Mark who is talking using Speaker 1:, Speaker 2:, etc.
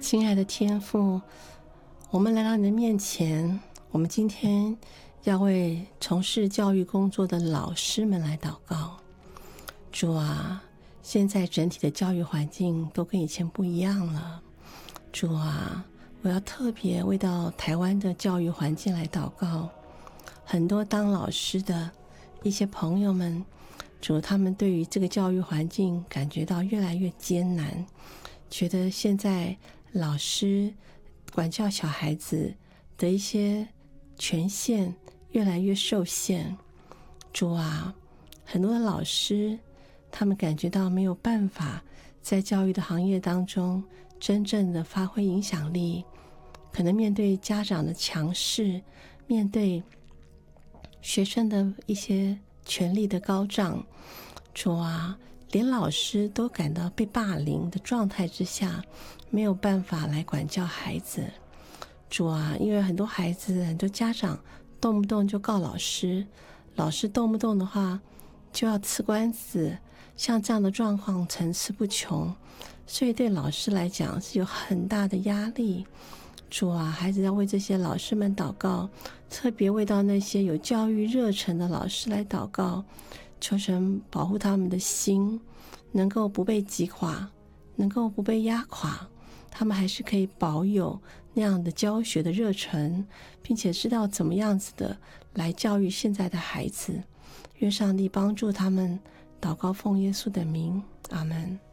Speaker 1: 亲爱的天父，我们来到你的面前，我们今天要为从事教育工作的老师们来祷告。主啊，现在整体的教育环境都跟以前不一样了。主啊，我要特别为到台湾的教育环境来祷告。很多当老师的一些朋友们，主，他们对于这个教育环境感觉到越来越艰难，觉得现在老师管教小孩子的一些权限越来越受限。主啊，很多的老师他们感觉到没有办法在教育的行业当中真正的发挥影响力，可能面对家长的强势，面对学生的一些权力的高涨，主啊，连老师都感到被霸凌的状态之下，没有办法来管教孩子。主啊，因为很多孩子很多家长动不动就告老师，老师动不动的话就要吃官司，像这样的状况层出不穷，所以对老师来讲是有很大的压力。主啊，孩子要为这些老师们祷告，特别为到那些有教育热忱的老师来祷告，求神保护他们的心，能够不被击垮，能够不被压垮，他们还是可以保有那样的教学的热忱，并且知道怎么样子的来教育现在的孩子。愿上帝帮助他们，祷告奉耶稣的名，阿们。